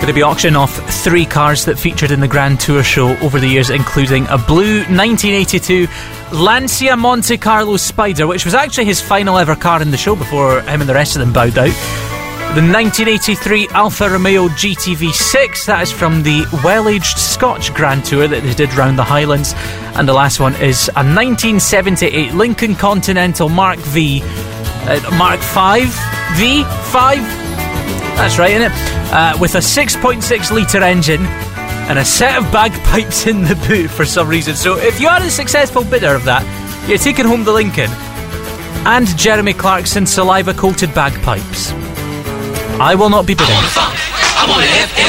to be auctioning off 3 cars that featured in the Grand Tour show over the years, including a blue 1982 Lancia Monte Carlo Spider, which was actually his final ever car in the show before him and the rest of them bowed out. The 1983 Alfa Romeo GTV6, that is from the well-aged Scotch Grand Tour that they did round the Highlands. And the last one is a 1978 Lincoln Continental Mark V, Mark 5 V5. That's right, isn't it? With a 6.6 litre engine and a set of bagpipes in the boot for some reason. So if you are a successful bidder of that, you're taking home the Lincoln and Jeremy Clarkson's saliva-coated bagpipes. I will not be bidding.